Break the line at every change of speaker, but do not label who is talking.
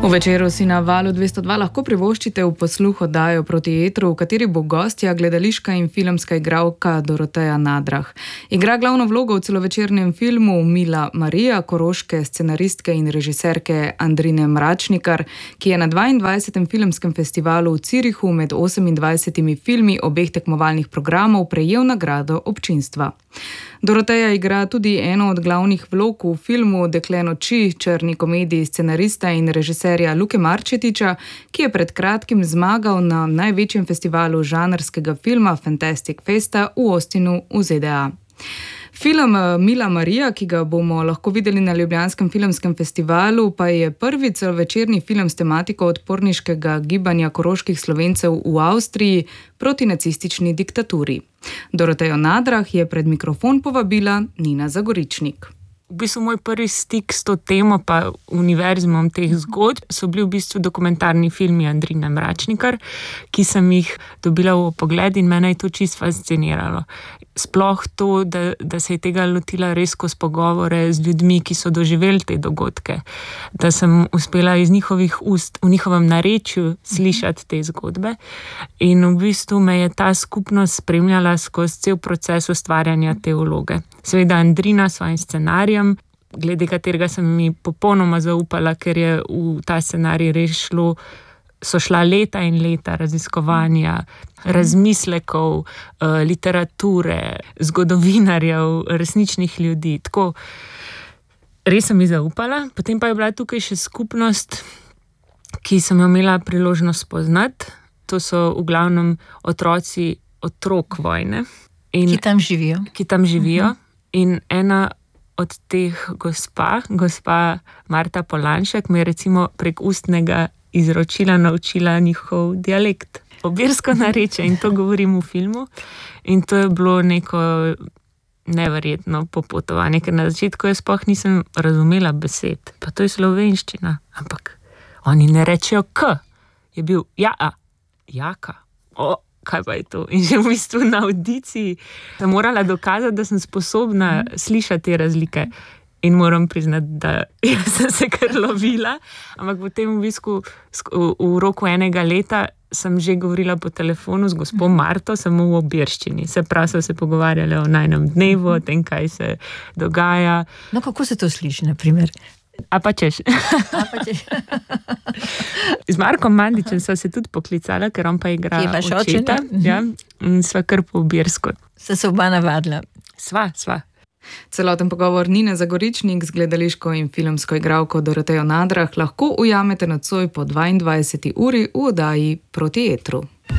V večeru si na Valu 202 lahko privoščite v posluh oddajo Proti etru, v kateri bo gostja gledališka in filmska igralka Doroteja Nadrah. Igra glavno vlogo v celovečernem filmu Mila Marija, koroške scenaristke in režiserke Andrine Mračnikar, ki je na 22. filmskem festivalu v Zürichu med 28 filmi obeh tekmovalnih programov prejel nagrado občinstva. Doroteja igra tudi eno od glavnih vlog v filmu Dekle noči, črni komediji scenarista in režiserja Luke Marčetiča, ki je pred kratkim zmagal na največjem festivalu žanrskega filma Fantastic Festa v Austinu v ZDA. Film Mila Marija, ki ga bomo lahko videli na Ljubljanskem filmskem festivalu, pa je prvi celovečerni film s tematiko odporniškega gibanja koroških Slovencev v Avstriji proti nacistični diktaturi. Dorotejo Nadrah je pred mikrofon povabila Nina Zagoričnik.
V bistvu moj prvi stik s to temo pa univerzumom teh zgodb so bili v bistvu dokumentarni filmi Andrine Mračnikar, ki sem jih dobila v pogled in mene je to čisto fasciniralo. Sploh to, da se je tega lotila res skozi pogovore z ljudmi, ki so doživeli te dogodke. Da sem uspela iz njihovih ust, v njihovem narečju slišati te zgodbe. In v bistvu me je ta skupnost spremljala skozi cel proces ustvarjanja te vloge. Seveda Andrina s svojim scenarijem, glede katerega sem mi popolnoma zaupala, ker je v ta scenarij res šlo, so šla leta in leta raziskovanja, razmislekov, literature, zgodovinarjev, resničnih ljudi. Tako, res sem ji zaupala. Potem pa je bila tukaj še skupnost, ki sem jo imela priložnost spoznati. To so v glavnem otroci otrok vojne.
Ki tam živijo.
In ena od teh gospa Marta Polanšek, me je recimo prek ustnega izročila naučila njihov dialekt. Obirsko narečje in to govorim v filmu. In to je bilo neko neverjetno popotovanje, ker na začetku jaz sploh nisem razumela besed. Pa to je slovenščina, ampak oni ne rečejo k. Je bil jaka. Kaj pa je to? In že v bistvu na audiciji sem morala dokazati, da sem sposobna slišati te razlike. In moram priznati, da sem se kar lovila. Ampak potem v bistvu v roku enega leta sem že govorila po telefonu z gospo Marto, samo v obirščini. Se pravi, so se pogovarjali o najnem dnevu, o tem, kaj se dogaja.
No, kako se to sliši, na primer?
A pa češ. Z Markom Mandičem sva se tudi poklicala, ker on pa igra očeta. Ja, in sva kar po obirsko.
Se oba navadila?
Sva.
Celoten pogovor Nine Zagoričnik z gledališko in filmsko igralko Dorotejo Nadrah lahko ujamete nocoj po 22. uri v oddaji Proti etru.